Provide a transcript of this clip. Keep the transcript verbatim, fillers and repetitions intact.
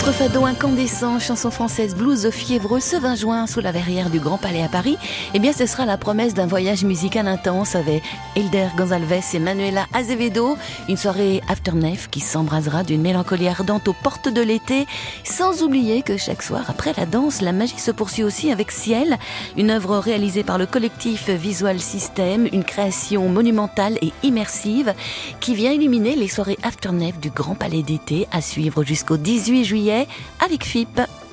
Notre fado incandescent, chanson française blues fiévreux ce vingt juin sous la verrière du Grand Palais à Paris, eh bien ce sera la promesse d'un voyage musical intense avec Hilder Gonzalez et Manuela Azevedo, une soirée afterneuf qui s'embrasera d'une mélancolie ardente aux portes de l'été, sans oublier que chaque soir après la danse, la magie se poursuit aussi avec Ciel, une œuvre réalisée par le collectif Visual System, une création monumentale et immersive qui vient illuminer les soirées afterneuf du Grand Palais d'été à suivre jusqu'au dix-huit juillet avec F I P.